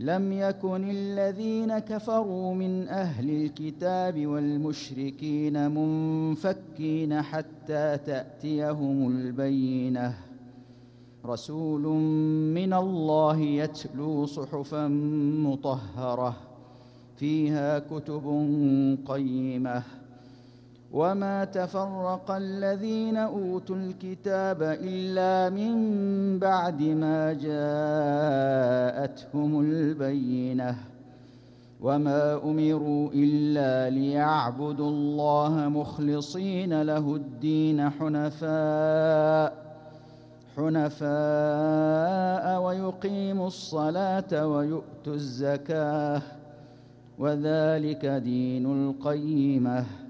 لم يكن الذين كفروا من أهل الكتاب والمشركين منفكين حتى تأتيهم البينة رسول من الله يتلو صحفا مطهرة فيها كتب قيمة وما تفرق الذين أوتوا الكتاب إلا من بعد ما جاءتهم البينة وما أمروا إلا ليعبدوا الله مخلصين له الدين حنفاء ويقيموا الصلاة ويؤتوا الزكاة وذلك دين القيمة